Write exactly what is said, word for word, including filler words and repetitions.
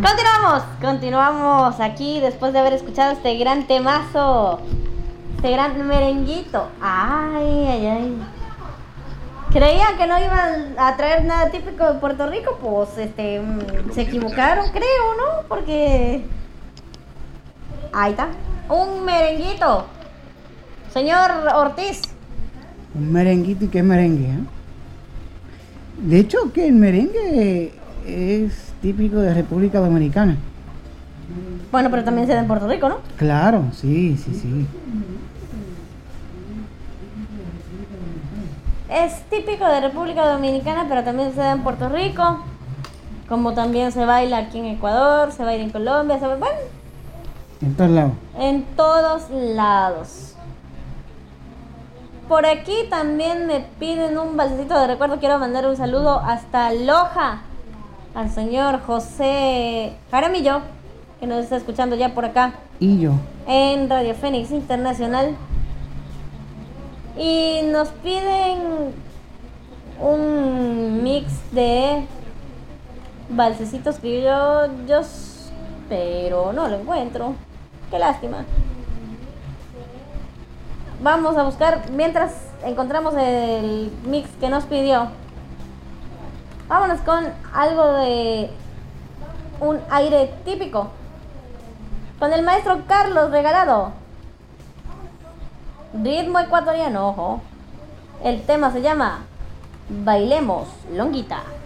Continuamos, continuamos aquí después de haber escuchado este gran temazo, este gran merenguito. Ay, ay, ay. Creían que no iban a traer nada típico de Puerto Rico, pues este se equivocaron, creo, ¿no? Porque ahí está, un merenguito. Señor Ortiz. Un merenguito, ¿y qué merengue? ¿Eh? De hecho, que el merengue es típico de República Dominicana. Bueno, pero también se da en Puerto Rico, ¿no? Claro, sí, sí, sí. Es típico de República Dominicana, pero también se da en Puerto Rico. Como también se baila aquí en Ecuador, se baila en Colombia, se baila, bueno, En todos lados. en todos lados. Por aquí también me piden un balsecito de recuerdo. Quiero mandar un saludo hasta Loja al señor José Jaramillo, que nos está escuchando ya por acá Y yo. en Radio Fénix Internacional. Y nos piden un mix de balsecitos criollos, pero no lo encuentro. Qué lástima. Vamos a buscar mientras encontramos el mix que nos pidió. Vámonos con algo de un aire típico, con el maestro Carlos Regalado. Ritmo ecuatoriano, ojo. El tema se llama Bailemos Longuita.